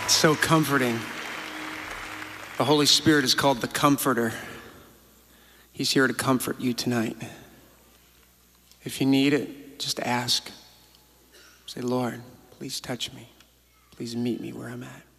It's so comforting. The Holy Spirit is called the Comforter. He's here to comfort you tonight. If you need it, just ask. Say, Lord, please touch me. Please meet me where I'm at.